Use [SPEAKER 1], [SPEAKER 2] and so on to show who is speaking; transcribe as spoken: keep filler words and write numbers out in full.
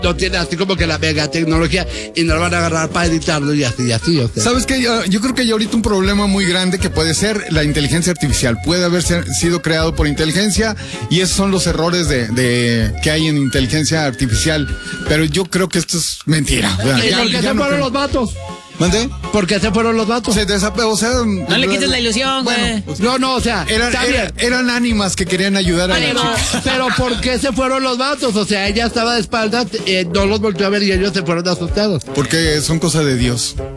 [SPEAKER 1] no tiene así como que la mega tecnología y no lo van a agarrar para editarlo y así y así. O sea.
[SPEAKER 2] ¿Sabes qué? Yo, yo creo que hay ahorita un problema muy grande que puede ser la inteligencia artificial. Puede haber sido creado por inteligencia y esos son los errores de, de que hay en inteligencia artificial. Pero yo creo que esto es mentira. O sea,
[SPEAKER 1] ¿Y
[SPEAKER 2] ya,
[SPEAKER 1] por qué
[SPEAKER 2] ya
[SPEAKER 1] se
[SPEAKER 2] no
[SPEAKER 1] fueron
[SPEAKER 2] creo.
[SPEAKER 1] los vatos?
[SPEAKER 2] ¿Mandé?
[SPEAKER 1] ¿Por qué se fueron los vatos?
[SPEAKER 2] Se desapegó, o sea...
[SPEAKER 3] No le quites la ilusión, güey.
[SPEAKER 2] Bueno, pues,
[SPEAKER 1] No, no, o sea,
[SPEAKER 2] eran,
[SPEAKER 1] está
[SPEAKER 2] era-
[SPEAKER 1] bien.
[SPEAKER 2] eran ánimas que querían ayudar a la
[SPEAKER 1] Pero,
[SPEAKER 2] chica.
[SPEAKER 1] pero ¿por qué se fueron los vatos? O sea, ella estaba de espaldas, eh, no los volteó a ver y ellos se fueron asustados.
[SPEAKER 2] Porque son cosas de Dios.